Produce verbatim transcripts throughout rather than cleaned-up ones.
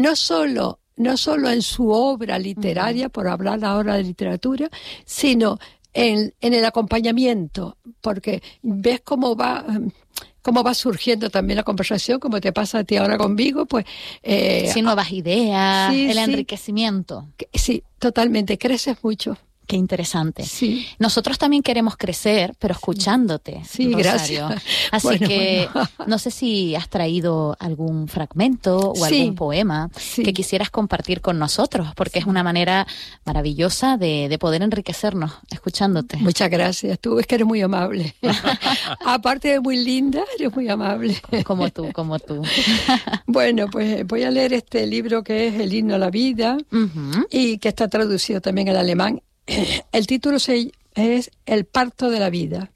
no solo, no solo en su obra literaria, uh-huh. por hablar ahora de literatura, sino en, en el acompañamiento, porque ves cómo va... cómo va surgiendo también la conversación, como te pasa a ti ahora conmigo, pues... Eh, sí, nuevas ideas, sí, el sí, enriquecimiento. Sí, totalmente, creces mucho. Qué interesante. Sí. Nosotros también queremos crecer, pero escuchándote, sí, Rosario. Gracias. Así bueno, que bueno. no sé si has traído algún fragmento o sí. algún poema sí. que quisieras compartir con nosotros, porque es una manera maravillosa de, de poder enriquecernos escuchándote. Muchas gracias. Tú es que eres muy amable. Aparte de muy linda, eres muy amable. Como tú, como tú. Bueno, pues voy a leer este libro que es El himno a la vida uh-huh. y que está traducido también al alemán. El título es El parto de la vida.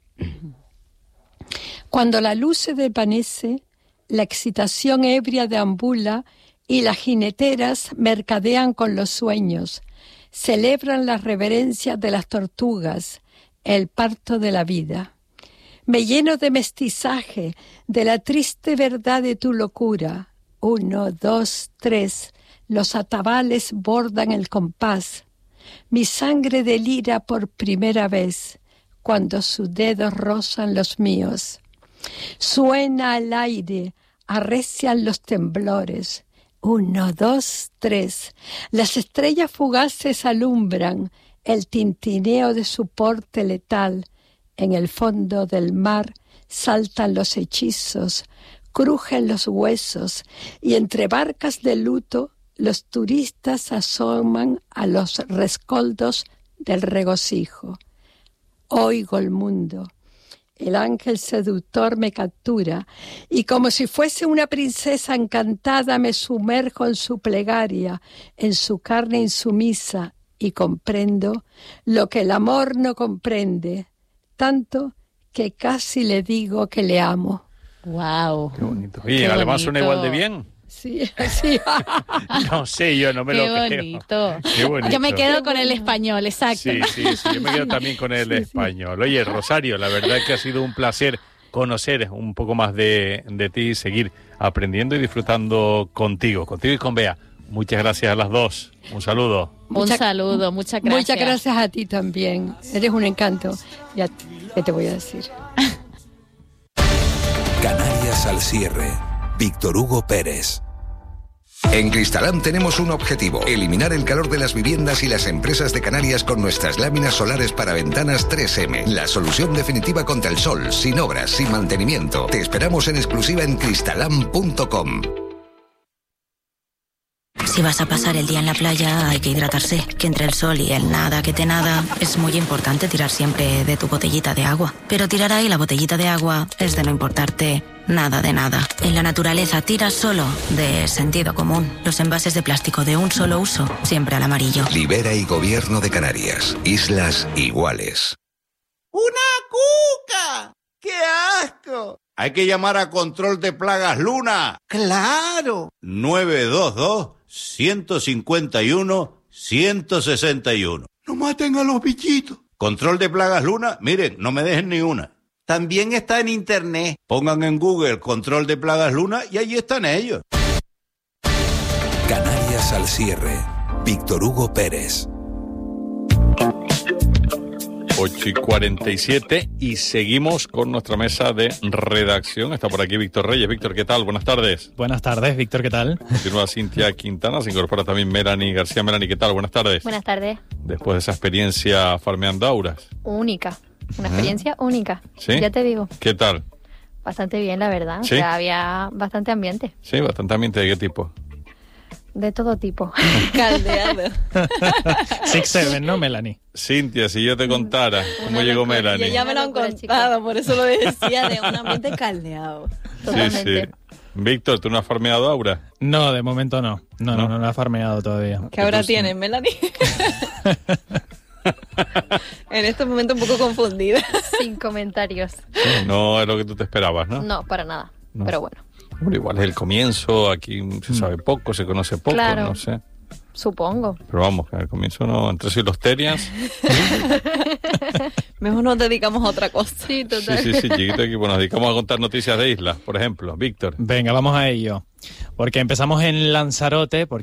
Cuando la luz se desvanece, la excitación ebria deambula y las jineteras mercadean con los sueños, celebran las reverencias de las tortugas, el parto de la vida. Me lleno de mestizaje, de la triste verdad de tu locura. Uno, dos, tres, los atabales bordan el compás. Mi sangre delira por primera vez cuando sus dedos rozan los míos. Suena al aire, arrecian los temblores. Uno, dos, tres. Las estrellas fugaces alumbran el tintineo de su porte letal. En el fondo del mar saltan los hechizos, crujen los huesos y entre barcas de luto los turistas asoman a los rescoldos del regocijo. Oigo el mundo. El ángel seductor me captura y como si fuese una princesa encantada me sumerjo en su plegaria, en su carne insumisa y comprendo lo que el amor no comprende, tanto que casi le digo que le amo. ¡Wow! Qué bonito. Y en alemán suena igual de bien. Sí, sí. No sé, yo no me Qué lo bonito. creo. Qué bonito. Yo me quedo con el español, exacto. Sí, sí, sí, yo me quedo también con el sí, español. Oye, Rosario, la verdad es que ha sido un placer conocer un poco más de, de ti y seguir aprendiendo y disfrutando contigo, contigo y con Bea. Muchas gracias a las dos. Un saludo. Un Mucha, saludo, muchas gracias. Muchas gracias a ti también. Eres un encanto. Ya, ¿qué te voy a decir? Canarias al cierre. Víctor Hugo Pérez. En Cristalam tenemos un objetivo: eliminar el calor de las viviendas y las empresas de Canarias con nuestras láminas solares para ventanas tres eme. La solución definitiva contra el sol, sin obras, sin mantenimiento. Te esperamos en exclusiva en cristalam punto com. Si vas a pasar el día en la playa, hay que hidratarse. Que entre el sol y el nada que te nada, es muy importante tirar siempre de tu botellita de agua. Pero tirar ahí la botellita de agua es de no importarte nada de nada. En la naturaleza tira solo de sentido común. Los envases de plástico de un solo uso, siempre al amarillo. Libera y Gobierno de Canarias. Islas iguales. ¡Una cuca! ¡Qué asco! Hay que llamar a Control de Plagas Luna. ¡Claro! nueve dos dos, uno cinco uno, uno seis uno. ¡No maten a los bichitos! Control de Plagas Luna, miren, no me dejen ni una. También está en internet. Pongan en Google Control de Plagas Luna y allí están ellos. Canarias al cierre. Víctor Hugo Pérez. ocho y cuarenta y siete y seguimos con nuestra mesa de redacción. Está por aquí Víctor Reyes. Víctor, ¿qué tal? Buenas tardes. Buenas tardes, Víctor, ¿qué tal? Continúa Cintia Quintana, se incorpora también Melanie García. Melanie, ¿qué tal? Buenas tardes. Buenas tardes. Después de esa experiencia farmeando auras. Única, una experiencia ¿Mm? única. ¿Sí? Ya te digo. ¿Qué tal? Bastante bien, la verdad. ¿Sí? O sea, había bastante ambiente. Sí, bastante ambiente. ¿De qué tipo? De todo tipo. Caldeado. Six Seven, ¿no, Melanie? Cintia, si yo te contara cómo llegó Melanie. Yo ya me lo han contado, por eso lo decía, de un ambiente caldeado. Totalmente. Sí, sí. Víctor, ¿tú no has farmeado aura? No, de momento no. No, no, no, no, no ha farmeado todavía. ¿Qué aura tienes, Melanie? En este momento un poco confundida. Sin comentarios. No es lo que tú te esperabas, ¿no? No, para nada. No. Pero bueno. Bueno, igual es el comienzo, aquí se sabe poco, se conoce poco, claro, no sé. Supongo. Pero vamos, que al comienzo no, entre eso y los terians. Mejor nos dedicamos a otra cosa. Sí, total. Sí, sí, sí, chiquito equipo. Nos dedicamos a contar noticias de islas, por ejemplo. Víctor. Venga, vamos a ello. Porque empezamos en Lanzarote, porque